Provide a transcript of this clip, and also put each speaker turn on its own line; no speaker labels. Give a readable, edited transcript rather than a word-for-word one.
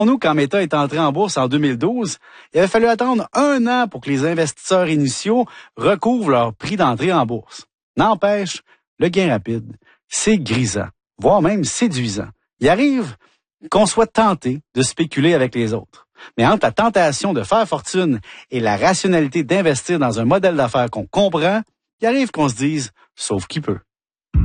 Nous, quand Meta est entré en bourse en 2012, il avait fallu attendre 1 an pour que les investisseurs initiaux recouvrent leur prix d'entrée en bourse. N'empêche, le gain rapide, c'est grisant, voire même séduisant. Il arrive qu'on soit tenté de spéculer avec les autres. Mais entre la tentation de faire fortune et la rationalité d'investir dans un modèle d'affaires qu'on comprend, il arrive qu'on se dise « sauf qui peut ».